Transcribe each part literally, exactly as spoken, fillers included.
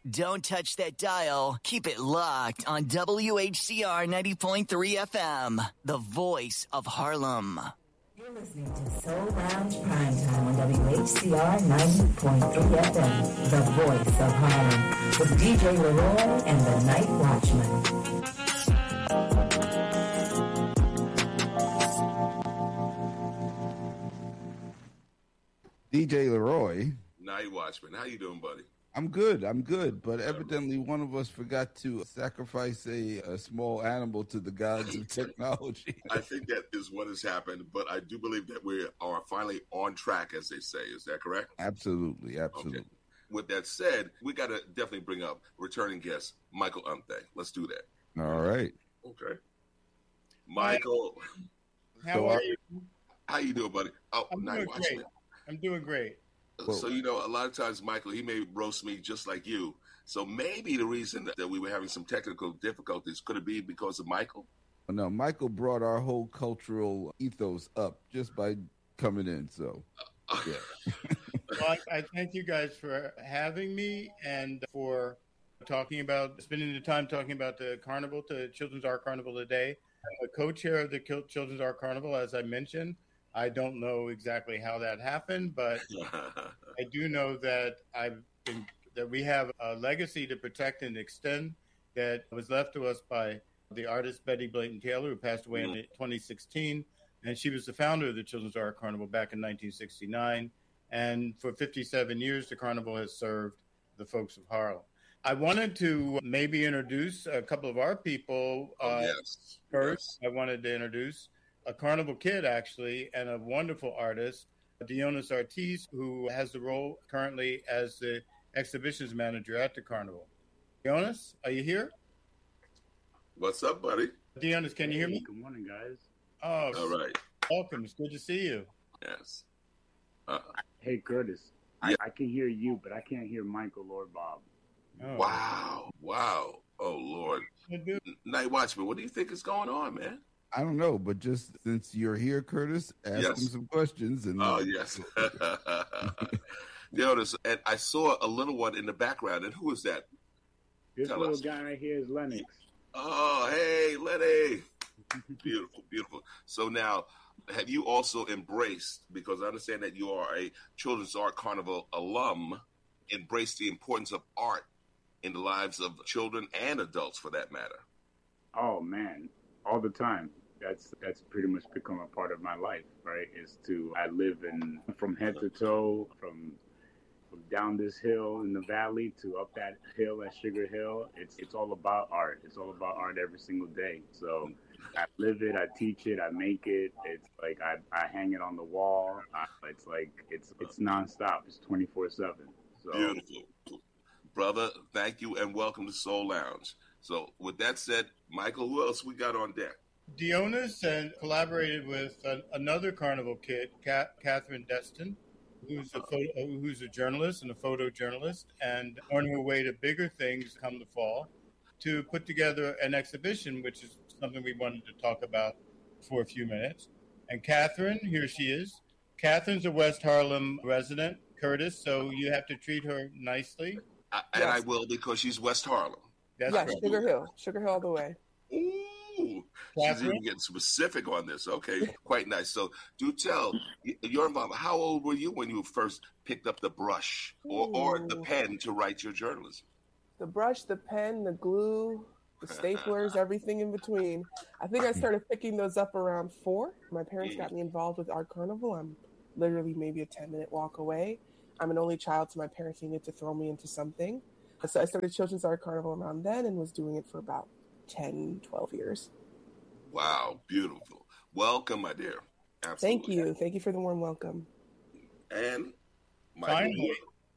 Don't touch that dial. Keep it locked on W H C R ninety point three F M, the voice of Harlem. You're listening to Soul Lounge Primetime on W H C R ninety point three F M, the voice of Harlem, with D J Leroy and the Night Watchman. D J Leroy. Night Watchman. How you doing, buddy? I'm good. I'm good. But evidently one of us forgot to sacrifice a, a small animal to the gods of technology. I think that is what has happened, but I do believe that we are finally on track, as they say. Is that correct? Absolutely. Absolutely. Okay. With that said, we got to definitely bring up returning guest, Michael Umthe. Let's do that. All right. Okay. Michael. How so are you? How you doing, buddy? Oh, I'm Night doing Watchman. great. I'm doing great. So, you know, a lot of times, Michael, he may roast me just like you. So maybe the reason that we were having some technical difficulties, could it be because of Michael? No, Michael brought our whole cultural ethos up just by coming in. So, yeah. Well, I, I thank you guys for having me and for talking about, spending the time talking about the carnival, the Children's Art Carnival today. I'm a co-chair of the Children's Art Carnival, as I mentioned. I don't know exactly how that happened, but I do know that I've been, that we have a legacy to protect and extend that was left to us by the artist Betty Blayton Taylor, who passed away mm. in twenty sixteen. And she was the founder of the Children's Art Carnival back in nineteen sixty-nine. And for fifty-seven years, the carnival has served the folks of Harlem. I wanted to maybe introduce a couple of our people. Oh, uh, yes. First, yes. I wanted to introduce a carnival kid, actually, and a wonderful artist, Dionis Ortiz, who has the role currently as the exhibitions manager at the carnival. Dionis, are you here? What's up, buddy? Dionis, can you hear me? Good morning, guys. Oh, all right. Welcome. It's good to see you. Yes. Uh, hey, Curtis. Yeah. I, I can hear you, but I can't hear Michael or Bob. Oh. Wow. Wow. Oh, Lord. Night Watchman, what do you think is going on, man? I don't know, but just since you're here, Curtis, ask yes. him some questions. And oh, yes. Notice, and I saw a little one in the background, and who is that? This Tell little us. guy right here is Lennox. Oh, hey, Lenny. Beautiful, beautiful. So now, have you also embraced, because I understand that you are a Children's Art Carnival alum, embraced the importance of art in the lives of children and adults, for that matter? Oh, man, all the time. That's that's pretty much become a part of my life, right? Is to I live in from head to toe, from from down this hill in the valley to up that hill at Sugar Hill. It's it's all about art. It's all about art every single day. So I live it, I teach it, I make it. It's like I, I hang it on the wall. I, it's like it's it's nonstop. It's twenty-four seven. So beautiful, brother. Thank you and welcome to Soul Lounge. So with that said, Michael, who else we got on deck? Dionis and collaborated with uh, another carnival kid, Kat, Catherine Destin, who's a photo, who's a journalist and a photojournalist, and on her way to bigger things come the fall, to put together an exhibition, which is something we wanted to talk about for a few minutes. And Catherine, here she is. Catherine's a West Harlem resident, Curtis, so you have to treat her nicely. I, and yes. I will, because she's West Harlem. That's yes, right. Sugar Hill. Sugar Hill all the way. Ooh, she's even getting specific on this. Okay, quite nice. So do tell, you're involved. How old were you when you first picked up the brush or, or the pen to write your journalism? The brush, the pen, the glue, the staplers, everything in between. I think I started picking those up around four. My parents got me involved with Art Carnival. I'm literally maybe a ten-minute walk away. I'm an only child, so my parents needed to throw me into something. So I started Children's Art Carnival around then and was doing it for about ten, twelve years. Wow, beautiful. Welcome, my dear. Absolutely. Thank you. Thank you for the warm welcome. And finally,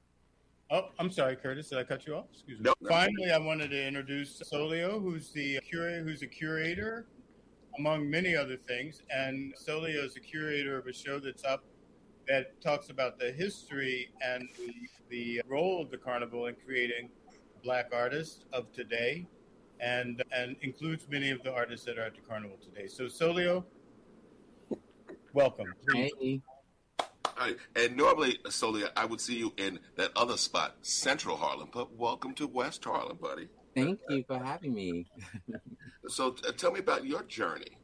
oh, I'm sorry, Curtis. Did I cut you off? Excuse me. No, no. Finally, I wanted to introduce Solio, who's the curator, who's a curator, among many other things. And Solio is a curator of a show that's up that talks about the history and the, the role of the carnival in creating Black artists of today, and and includes many of the artists that are at the carnival today. So Solio, welcome. Hey. Right. And normally, Solia, I would see you in that other spot, Central Harlem. But welcome to West Harlem, buddy. Thank you for having me. So uh, tell me about your journey.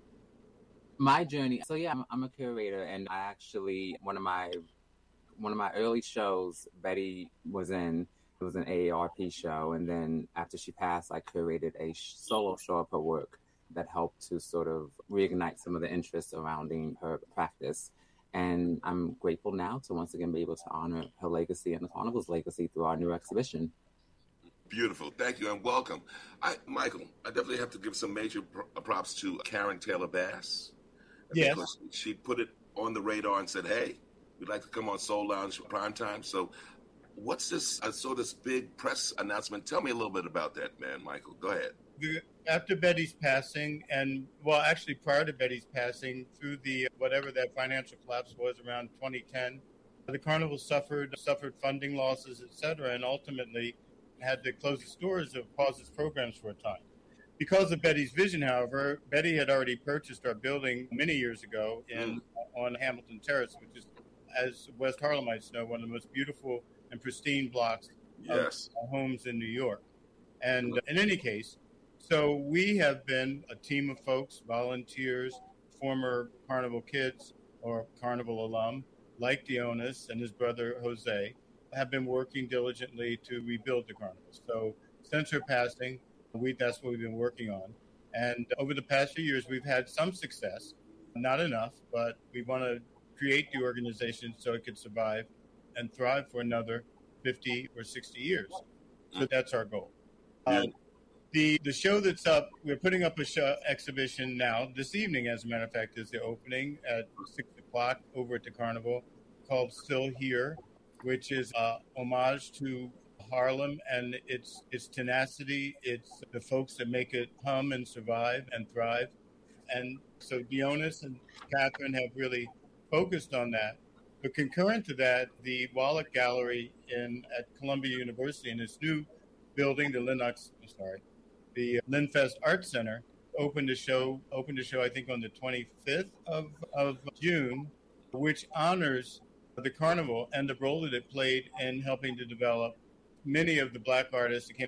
My journey. So yeah, I'm, I'm a curator, and I actually one of my one of my early shows Betty was in. It was an A A R P show, and then after she passed, I curated a solo show of her work that helped to sort of reignite some of the interest surrounding her practice. And I'm grateful now to once again be able to honor her legacy and the Carnival's legacy through our new exhibition. Beautiful. Thank you and welcome. I, Michael, I definitely have to give some major pr- props to Karen Taylor Bass. Yes. Because she put it on the radar and said, hey, we'd like to come on Soul Lounge Primetime. So what's this? I saw this big press announcement. Tell me a little bit about that, man, Michael. Go ahead. After Betty's passing, and well, actually prior to Betty's passing, through the whatever that financial collapse was around twenty ten, the Carnival suffered suffered funding losses, et cetera, and ultimately had to close its doors or pause its programs for a time. Because of Betty's vision, however, Betty had already purchased our building many years ago in mm. on Hamilton Terrace, which is, as West Harlemites know, one of the most beautiful and pristine blocks yes. of homes in New York. And in any case, so we have been a team of folks, volunteers, former Carnival kids or Carnival alum, like Dionis and his brother Jose, have been working diligently to rebuild the Carnival. So since her passing, we, that's what we've been working on. And over the past few years, we've had some success, not enough, but we want to create the organization so it could survive and thrive for another fifty or sixty years. So that's our goal. Um, The the show that's up, we're putting up a show exhibition now. This evening, as a matter of fact, is the opening at six o'clock over at the Carnival, called Still Here, which is a homage to Harlem and its its tenacity. It's the folks that make it hum and survive and thrive. And so Dionis and Catherine have really focused on that. But concurrent to that, the Wallach Gallery in at Columbia University in its new building, the Linux, sorry, the Linfest Art Center, opened a show, opened a show, I think on the twenty-fifth of, of June, which honors the Carnival and the role that it played in helping to develop many of the Black artists that came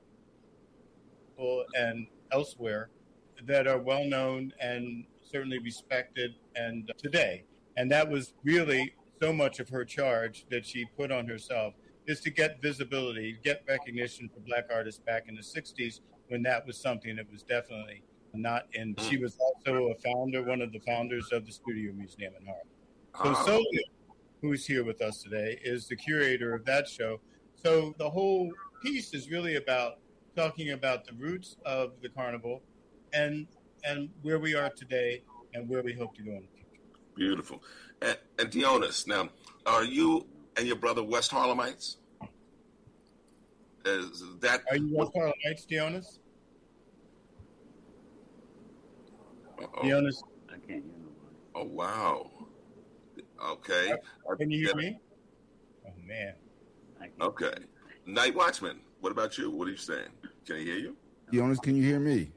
and elsewhere that are well known and certainly respected and today. And that was really so much of her charge that she put on herself, is to get visibility, get recognition for Black artists back in the sixties, when that was something that was definitely not in. She was also a founder, one of the founders of the Studio Museum in Harlem. So Solia, who's here with us today, is the curator of that show. So the whole piece is really about talking about the roots of the Carnival and and where we are today and where we hope to go in the future. Beautiful. And, and Dionis, now, are you and your brother West Harlemites? Is that Are you West Harlemites, Dionis? Uh-oh. Dionis? I can't hear nobody. Oh, wow. Okay. Can you hear me? Oh, man. Okay. Night Watchman, what about you? What are you saying? Can I hear you? Dionis, can you hear me?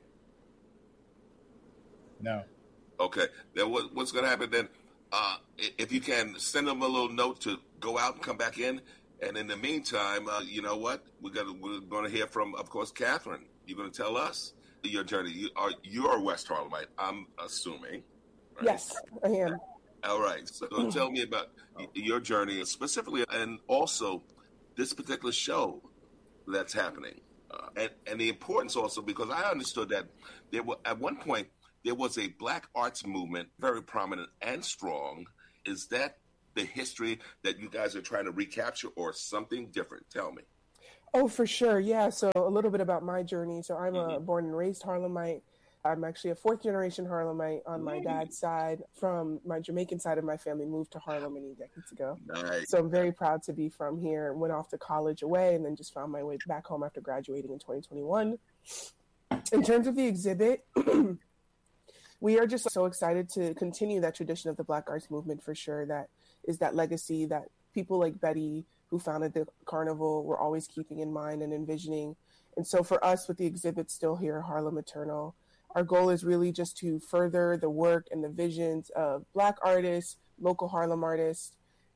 No. Okay. Then what, what's going to happen then? Uh, if you can send them a little note to go out and come back in. And in the meantime, uh, you know what? We're gonna we're gonna hear from, of course, Catherine. You're gonna tell us your journey. You are you're a West Harlemite, I'm assuming. Right? Yes, I am. All right. So tell me about your journey specifically, and also this particular show that's happening, uh, and and the importance also, because I understood that there were at one point there was a Black arts movement, very prominent and strong. Is that the history that you guys are trying to recapture, or something different? Tell me. Oh, for sure. Yeah. So a little bit about my journey. So I'm mm-hmm. a born and raised Harlemite. I'm actually a fourth generation Harlemite on my dad's side. From my Jamaican side of my family, moved to Harlem many decades ago. Nice. So I'm very proud to be from here. Went off to college away and then just found my way back home after graduating in twenty twenty-one. In terms of the exhibit, we are just so excited to continue that tradition of the Black arts movement, for sure. That is that legacy that people like Betty, who founded the Carnival, were always keeping in mind and envisioning. And so for us, with the exhibit Still Here, Harlem Eternal, our goal is really just to further the work and the visions of Black artists, local Harlem artists,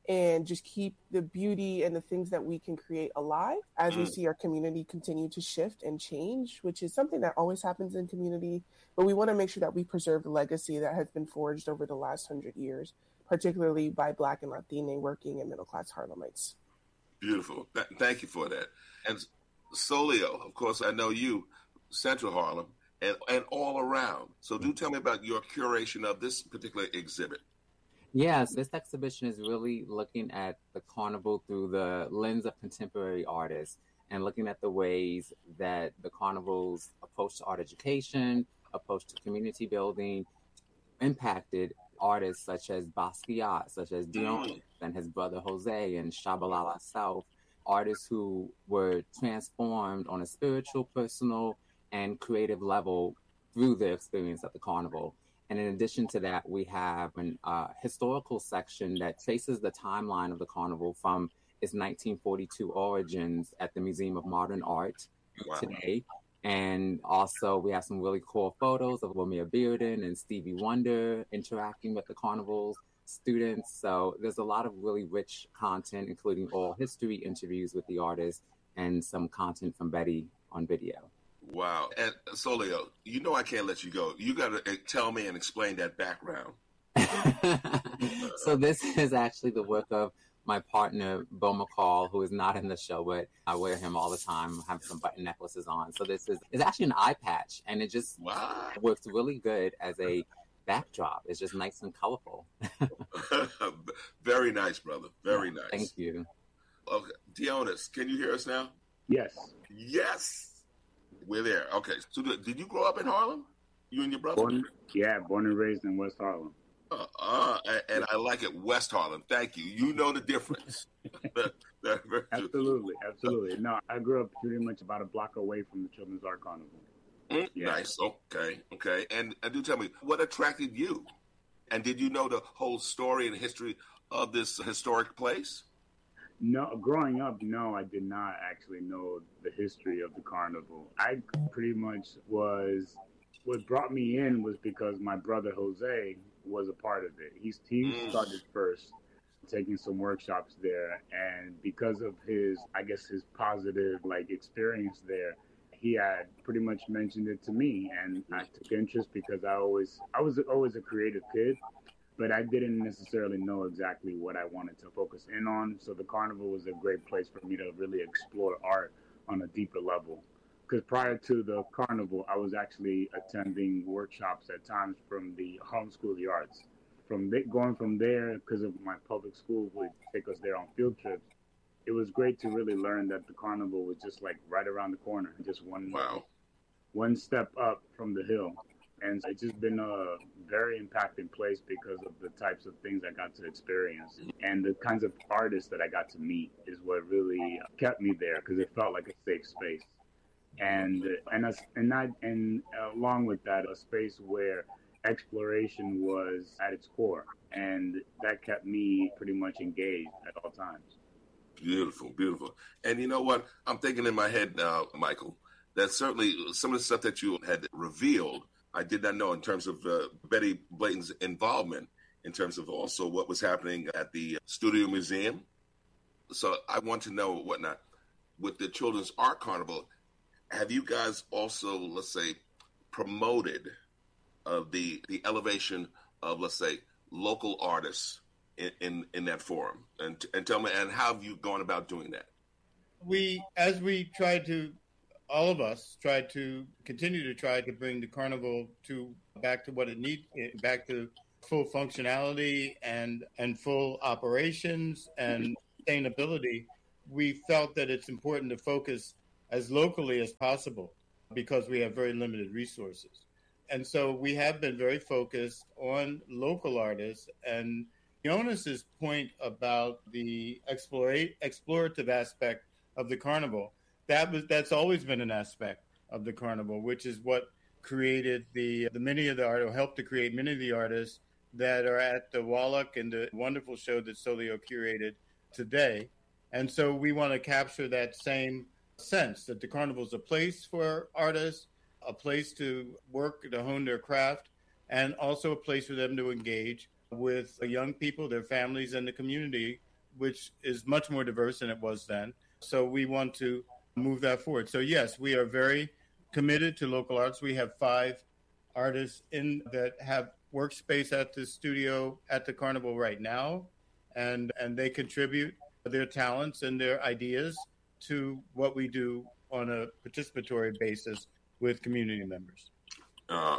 and just keep the beauty and the things that we can create alive as we Mm. see our community continue to shift and change, which is something that always happens in community. But we want to make sure that we preserve the legacy that has been forged over the last hundred years, particularly by Black and Latino working and middle-class Harlemites. Beautiful. Th- thank you for that. And Solio, of course, I know you, Central Harlem, and, and all around. So do tell me about your curation of this particular exhibit. Yes, this exhibition is really looking at the carnival through the lens of contemporary artists and looking at the ways that the carnival's approach to art education, approach to community building, impacted artists such as Basquiat, such as Dion and his brother Jose and Shabalala South, artists who were transformed on a spiritual, personal, and creative level through their experience at the carnival. And in addition to that, we have an uh, historical section that traces the timeline of the carnival from its nineteen forty-two origins at the Museum of Modern Art Wow. today. And also we have some really cool photos of Lamia Bearden and Stevie Wonder interacting with the carnival's students. So there's a lot of really rich content, including oral history interviews with the artists and some content from Betty on video. Wow. And Solio, you know I can't let you go. You got to tell me and explain that background. So this is actually the work of my partner, Bo McCall, who is not in the show, but I wear him all the time. I have some button necklaces on. So this is it's actually an eye patch, and it just Wow. works really good as a backdrop. It's just nice and colorful. Very nice, brother. Very nice. Thank you. Okay. Dionis, can you hear us now? Yes. Yes. We're there. Okay. So th- did you grow up in Harlem? You and your brother? Born, yeah, born and raised in West Harlem. Uh, uh, and I like it, West Harlem. Thank you. You know the difference. Absolutely, absolutely. No, I grew up pretty much about a block away from the Children's Art Carnival. Mm, Yeah. Nice. Okay. Okay. And, and do tell me, what attracted you? And did you know the whole story and history of this historic place? No, growing up, no, I did not actually know the history of the carnival. I pretty much was, what brought me in was because my brother Jose was a part of it. He's, he Mm. started first, taking some workshops there. And because of his, I guess, his positive, like, experience there, he had pretty much mentioned it to me. And I took interest because I always, I was always a creative kid. But I didn't necessarily know exactly what I wanted to focus in on. So the carnival was a great place for me to really explore art on a deeper level. Because prior to the carnival, I was actually attending workshops at times from the Harlem School of the Arts. From the, going from there, because of my public school would take us there on field trips, it was great to really learn that the carnival was just like right around the corner, just one, Wow. one step up from the hill. And it's just been a very impacting place because of the types of things I got to experience. And the kinds of artists that I got to meet is what really kept me there, because it felt like a safe space. And and us, and not, and along with that, a space where exploration was at its core. And that kept me pretty much engaged at all times. Beautiful, beautiful. And you know what? I'm thinking in my head now, Michael, that certainly some of the stuff that you had revealed, I did not know in terms of uh, Betty Blayton's involvement, in terms of also what was happening at the Studio Museum. So I want to know whatnot. With the Children's Art Carnival, have you guys also, let's say, promoted uh, the the elevation of, let's say, local artists in, in, in that forum? And, and tell me, and how have you gone about doing that? We, as we try to, all of us try to continue to try to bring the carnival to back to what it needs, back to full functionality and and full operations and sustainability. We felt that it's important to focus as locally as possible because we have very limited resources. And so we have been very focused on local artists. And Jonas's point about the explora- explorative aspect of the carnival, that was that's always been an aspect of the carnival, which is what created the the many of the art, or helped to create many of the artists that are at the Wallach and the wonderful show that Solio curated today. And so we want to capture that same sense that the carnival is a place for artists, a place to work, to hone their craft, and also a place for them to engage with young people, their families, and the community which is much more diverse than it was then. So we want to move that forward. So yes, we are very committed to local arts. We have five artists in that have workspace at the studio at the Carnival right now, and and they contribute their talents and their ideas to what we do on a participatory basis with community members. Uh,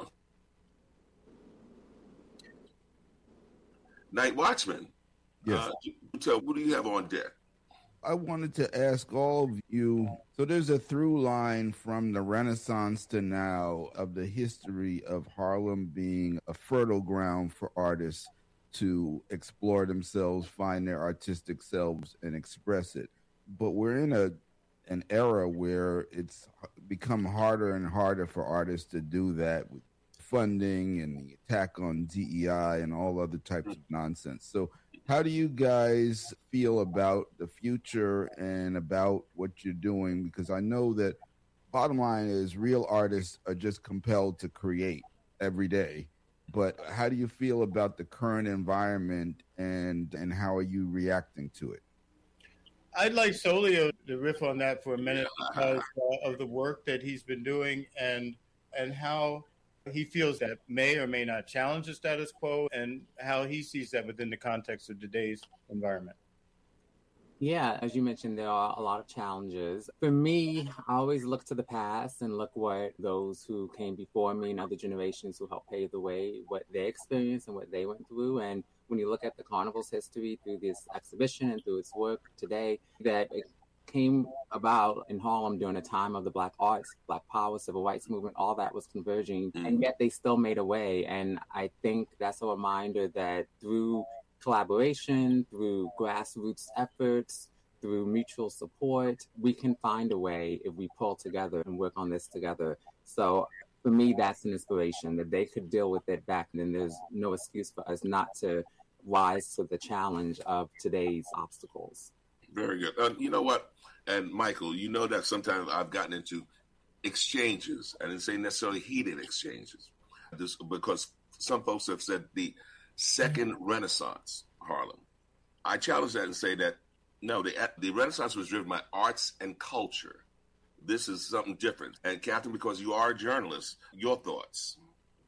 Night Watchman. Yes. Uh, so what do you have on deck? I wanted to ask all of you, so there's a through line from the Renaissance to now of the history of Harlem being a fertile ground for artists to explore themselves, find their artistic selves, and express it. But we're in a an era where it's become harder and harder for artists to do that with funding and the attack on D E I and all other types of nonsense. So how do you guys feel about the future and about what you're doing? Because I know that bottom line is real artists are just compelled to create every day. But how do you feel about the current environment, and, and how are you reacting to it? I'd like Solio to riff on that for a minute because uh, of the work that he's been doing and and how he feels that may or may not challenge the status quo, and how he sees that within the context of today's environment. Yeah, as you mentioned, there are a lot of challenges. For me, I always look to the past and look what those who came before me and other generations who helped pave the way, what they experienced and what they went through. And when you look at the Carnival's history through this exhibition and through its work today, that it came about in Harlem during a time of the Black arts, Black power, civil rights movement, all that was converging, mm-hmm. and yet they still made a way. And I think that's a reminder that through collaboration, through grassroots efforts, through mutual support, we can find a way if we pull together and work on this together. So for me, that's an inspiration that they could deal with it back then. There's no excuse for us not to rise to the challenge of today's obstacles. Very good. Uh, you know what? And Michael, you know that sometimes I've gotten into exchanges. I didn't say necessarily heated exchanges, just because some folks have said the second Renaissance Harlem. I challenge that and say that no, the the Renaissance was driven by arts and culture. This is something different. And Catherine, because you are a journalist, your thoughts?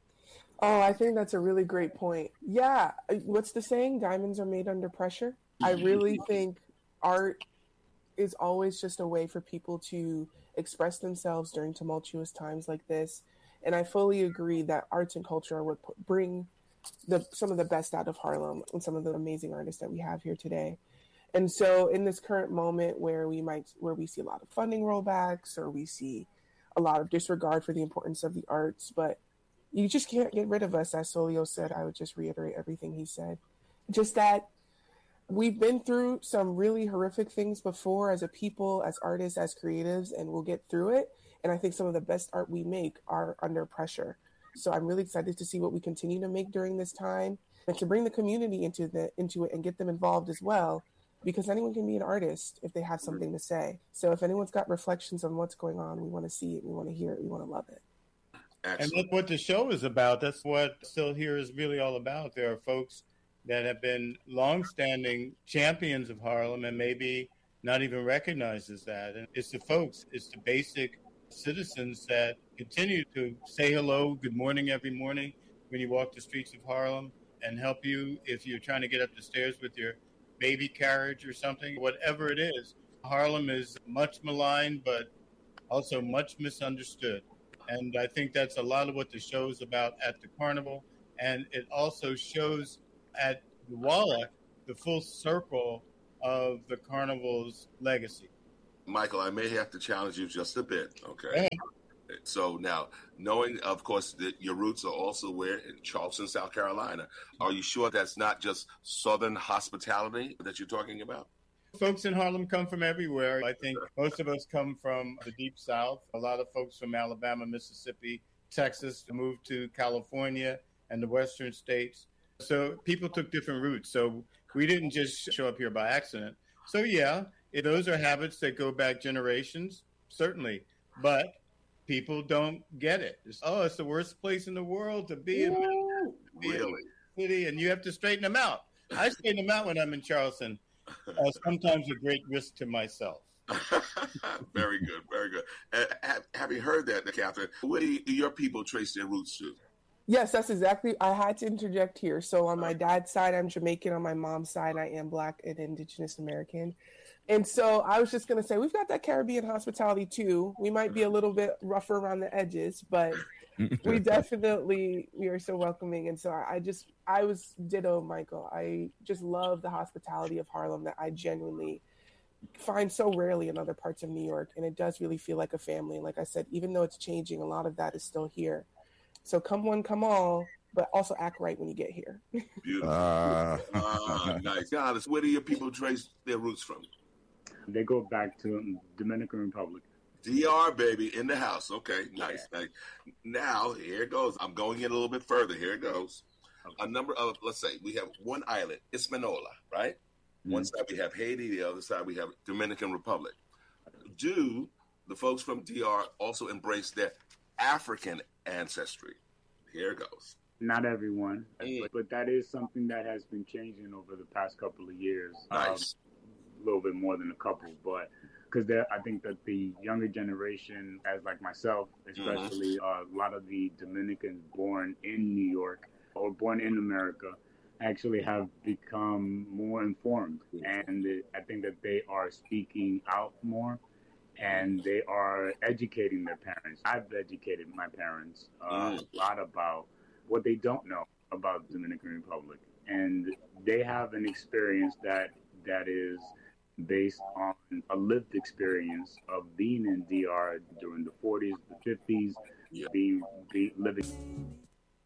Oh, I think that's a really great point. Yeah, what's the saying? Diamonds are made under pressure. I really think art is always just a way for people to express themselves during tumultuous times like this. And I fully agree that arts and culture are what bring the some of the best out of Harlem and some of the amazing artists that we have here today. And so in this current moment where we might where we see a lot of funding rollbacks, or we see a lot of disregard for the importance of the arts, but you just can't get rid of us, as Solio said. I would just reiterate everything he said. Just that we've been through some really horrific things before as a people, as artists, as creatives, and we'll get through it. And I think some of the best art we make are under pressure. So I'm really excited to see what we continue to make during this time, and to bring the community into the into it and get them involved as well, because anyone can be an artist if they have something to say. So if anyone's got reflections on what's going on, we want to see it, we want to hear it, we want to love it. Excellent. And look what the show is about. That's what Still Here is really all about. There are folks that have been longstanding champions of Harlem and maybe not even recognized as that. And it's the folks, it's the basic citizens that continue to say hello, good morning every morning when you walk the streets of Harlem, and help you if you're trying to get up the stairs with your baby carriage or something, whatever it is. Harlem is much maligned, but also much misunderstood. And I think that's a lot of what the show is about at the Carnival. And it also shows at the Wallach the full circle of the Carnival's legacy. Michael, I may have to challenge you just a bit, okay? Yeah. So now, knowing, of course, that your roots are also where? In Charleston, South Carolina. Are you sure that's not just Southern hospitality that you're talking about? Folks in Harlem come from everywhere. I think most of us come from the Deep South. A lot of folks from Alabama, Mississippi, Texas moved to California and the Western states. So people took different routes. So we didn't just show up here by accident. So yeah, those are habits that go back generations, certainly. But people don't get it. It's, oh, it's the worst place in the world to be in, to be really? in the city, and you have to straighten them out. I straighten them out when I'm in Charleston. uh, sometimes a great risk to myself. Very good, very good. Uh, have, having heard that, Catherine, where do your people trace their roots to? Yes, that's exactly. I had to interject here. So on my dad's side, I'm Jamaican. On my mom's side, I am Black and Indigenous American. And so I was just going to say, we've got that Caribbean hospitality too. We might be a little bit rougher around the edges, but we definitely, we are so welcoming. And so I, I just, I was ditto, Michael. I just love the hospitality of Harlem that I genuinely find so rarely in other parts of New York. And it does really feel like a family. Like I said, even though it's changing, a lot of that is still here. So come one, come all, but also act right when you get here. Beautiful. Uh, uh, nice. Honest, where do your people trace their roots from? They go back to Dominican Republic. D R, baby, in the house. Okay, nice, nice. Now, here it goes. I'm going in a little bit further. Here it goes. Okay. A number of, let's say, we have one island, Hispaniola, right? Mm-hmm. One side we have Haiti, the other side we have Dominican Republic. Do the folks from D R also embrace their African ancestry? Here it goes. Not everyone, mm. but, but that is something that has been changing over the past couple of years. Nice. Um, a little bit more than a couple, but because I think that the younger generation, as like myself, especially mm-hmm. uh, a lot of the Dominicans born in New York or born in America, actually have become more informed. And I think that they are speaking out more and they are educating their parents. I've educated my parents uh, mm. a lot about what they don't know about the Dominican Republic. And they have an experience that that is based on a lived experience of being in D R during the forties, the fifties, yeah. being be, living